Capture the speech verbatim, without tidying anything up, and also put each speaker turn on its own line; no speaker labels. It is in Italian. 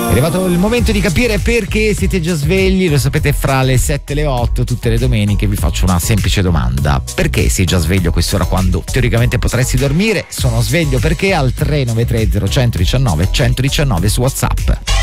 È arrivato il momento di capire perché siete già svegli, lo sapete, fra le sette e le otto tutte le domeniche vi faccio una semplice domanda: perché sei già sveglio a quest'ora quando teoricamente potresti dormire? Sono sveglio perché al tre nove tre zero uno uno uno uno uno su WhatsApp.